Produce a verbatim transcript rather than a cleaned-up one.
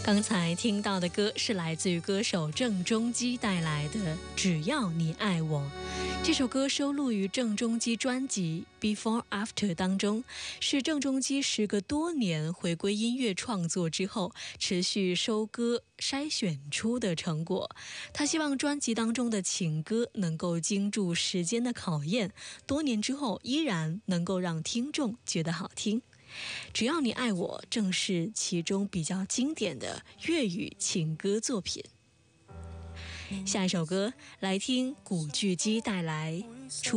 刚才听到的歌是来自于歌手郑中基带来的《只要你爱我》。这首歌收录于郑中基专辑《Before After》当中，是郑中基时隔多年回归音乐创作之后持续收割筛选出的成果。他希望专辑当中的情歌能够经住时间的考验，多年之后依然能够让听众觉得好听。只要你爱我正是其中比较经典的粤语情歌作品。下一首歌来听古巨基带来出